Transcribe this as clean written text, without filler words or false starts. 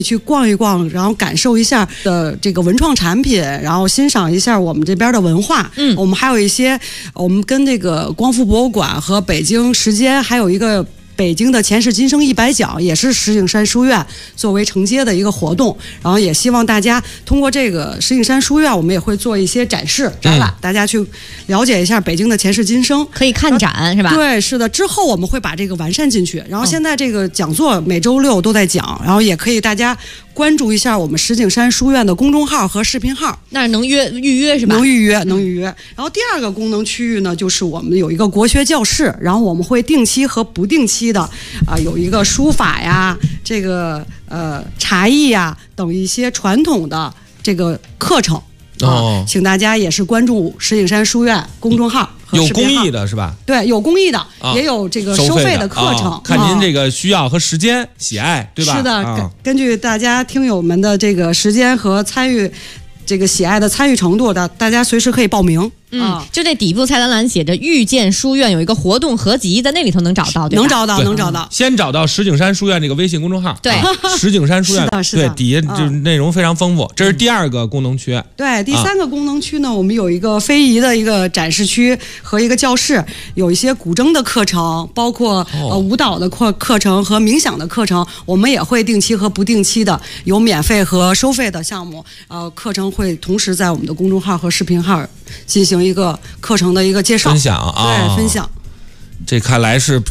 去逛一逛，然后感受一下的这个文创产品，然后欣赏一下我们这边的文化。我们还有一些，我们跟这个光复博物馆和北京时间还有一个。北京的前世今生100讲也是石景山书院作为承接的一个活动，然后也希望大家通过这个石景山书院，我们也会做一些展示展览，大家去了解一下北京的前世今生， 可以看展是吧？ 对，是的。之后我们会把这个完善进去，然后现在这个讲座每周6都在讲，然后也可以大家关注一下我们石景山书院的公众号和视频号， 那能预约是吧？ 能预约。然后第2个功能区域呢，就是我们有一个国学教室，然后我们会定期和不定期的有一个书法呀，这个茶艺呀等一些传统的这个课程。请大家也是关注石景山书院公众号和视频号。 有公益的是吧？ 对，有公益的，也有这个收费的课程， 看您这个需要和时间喜爱，对吧？ 是的，根据大家听友们的这个时间和参与这个喜爱的参与程度的，大家随时可以报名。 就那底部菜单栏写着遇见书院有一个活动合集，在那里头能找到，对吧？ 能找到。 先找到石景山书院这个微信公众号， 对， 石景山书院， 是的， 对，底下就是内容非常丰富。这是第2个功能区。 对，第3个功能区呢，我们有一个非遗的一个展示区和一个教室，有一些古筝的课程，包括舞蹈的课程和冥想的课程，我们也会定期和不定期的有免费和收费的项目，课程会同时在我们的公众号和视频号进行一个课程的一个介绍分享啊， 对，分享。 这看来是